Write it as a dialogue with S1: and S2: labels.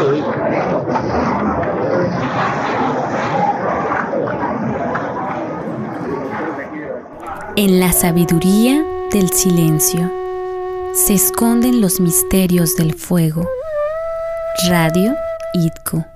S1: En la sabiduría del silencio se esconden los misterios del fuego. Radio IDCO.